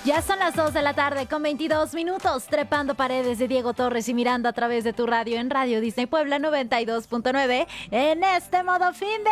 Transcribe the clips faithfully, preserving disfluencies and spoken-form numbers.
Ya son las dos de la tarde con veintidós minutos, trepando paredes de Diego Torres y mirando a través de tu radio en Radio Disney Puebla noventa y dos punto nueve en este modo finde.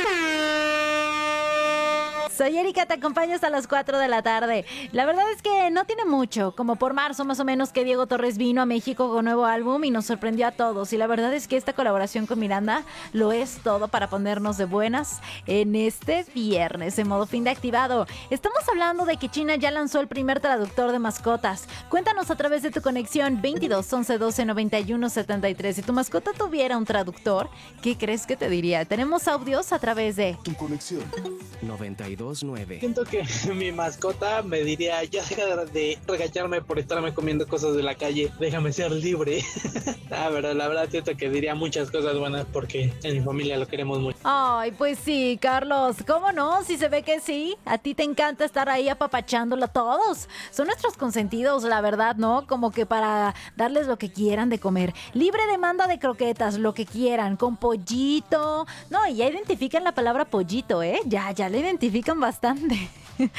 Soy Erika, te acompaño hasta las cuatro de la tarde. La verdad es que no tiene mucho, como por marzo más o menos, que Diego Torres vino a México con nuevo álbum y nos sorprendió a todos. Y la verdad es que esta colaboración con Miranda lo es todo para ponernos de buenas en este viernes en modo fin de activado. Estamos hablando de que China ya lanzó el primer traductor de mascotas. Cuéntanos a través de tu conexión veintidós once doce noventa y uno setenta y tres. Si tu mascota tuviera un traductor, ¿qué crees que te diría? Tenemos audios a través de tu conexión noventa y dos nueve. Siento que mi mascota me diría: ya deja de regañarme por estarme comiendo cosas de la calle, déjame ser libre. Ah, pero la verdad siento que diría muchas cosas buenas porque en mi familia lo queremos mucho. Ay, pues sí, Carlos, ¿cómo no? Si se ve que sí, a ti te encanta estar ahí apapachándolo a todos. Son nuestros consentidos, la verdad, ¿no? Como que para darles lo que quieran de comer. Libre demanda de croquetas, lo que quieran, con pollito. No, y ya identifican la palabra pollito, ¿eh? Ya, ya la identifican bastante.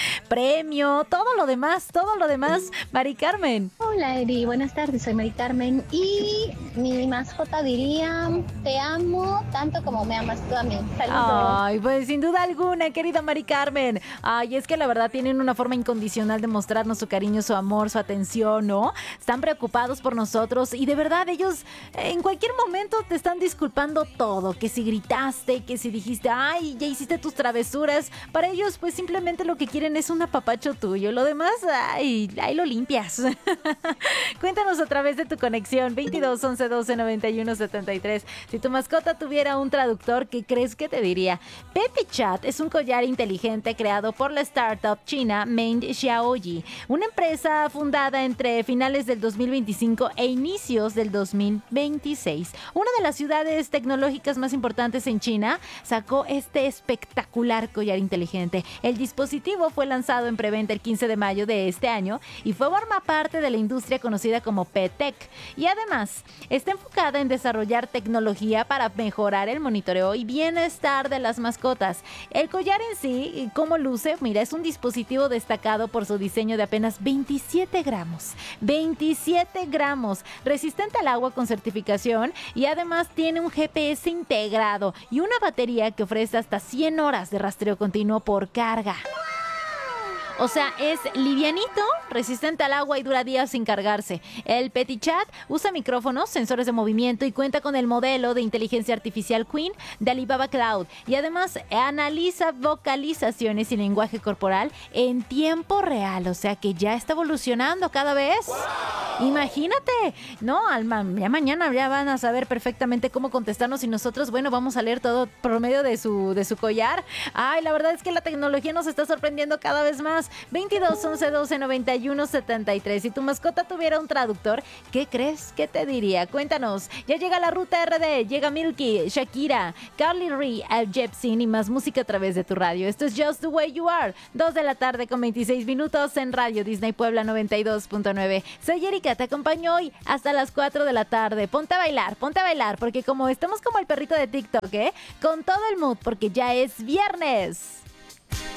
Premio, todo lo demás, todo lo demás. Mari Carmen. Hola Eri, buenas tardes, soy Mari Carmen y mi mascota diría: te amo tanto como me amas tú a mí. Saludos. Ay, pues sin duda alguna, querida Mari Carmen. Ay, es que la verdad tienen una forma incondicional de mostrarnos su cariño, su amor, su atención, ¿no? Están preocupados por nosotros y de verdad ellos en cualquier momento te están disculpando todo. Que si gritaste, que si dijiste, ay, ya hiciste tus travesuras. Para ellos pues simplemente lo que quieren es un apapacho tuyo. Lo demás, ay, ahí lo limpias. Cuéntanos a través de tu conexión veintidós once doce noventa y uno setenta y tres. Si tu mascota tuviera un traductor, ¿qué crees que te diría? PetiChat es un collar inteligente creado por la startup china Meng Xiaoyi, una empresa fundada entre finales del dos mil veinticinco e inicios del dos mil veintiséis. Una de las ciudades tecnológicas más importantes en China sacó este espectacular collar inteligente. El dispositivo fue lanzado en preventa el quince de mayo de este año y forma parte de la industria conocida como Pet Tech. Y además, está enfocada en desarrollar tecnología para mejorar el monitoreo y bienestar de las mascotas. El collar en sí, ¿cómo luce? Mira, es un dispositivo destacado por su diseño de apenas veintisiete gramos. veintisiete gramos, resistente al agua con certificación y además tiene un G P S integrado y una batería que ofrece hasta cien horas de rastreo continuo por carga. O sea, es livianito, resistente al agua y dura días sin cargarse. El PetiChat usa micrófonos, sensores de movimiento y cuenta con el modelo de inteligencia artificial Queen de Alibaba Cloud. Y además analiza vocalizaciones y lenguaje corporal en tiempo real. O sea que ya está evolucionando cada vez. ¡Wow! Imagínate, ¿no? Alma, ya mañana ya van a saber perfectamente cómo contestarnos y nosotros, bueno, vamos a leer todo por medio de su, de su collar. Ay, la verdad es que la tecnología nos está sorprendiendo cada vez más. veintidós once doce noventa y uno setenta y tres. Si tu mascota tuviera un traductor, ¿qué crees que te diría? Cuéntanos. Ya llega la Ruta R D, llega Milky, Shakira, Carly Rae, Al Jepsen y más música a través de tu radio. Esto es Just the Way You Are. dos de la tarde con veintiséis minutos en Radio Disney Puebla noventa y dos punto nueve. Soy Erika, te acompaño hoy hasta las cuatro de la tarde. Ponte a bailar, ponte a bailar, porque como estamos como el perrito de TikTok, ¿eh? Con todo el mood, porque ya es viernes.